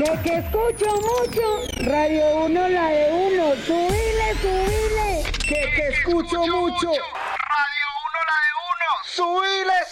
Que escucho mucho. Radio 1, la de uno. Subile, subile. Que escucho mucho. Radio 1, la de uno. Subile,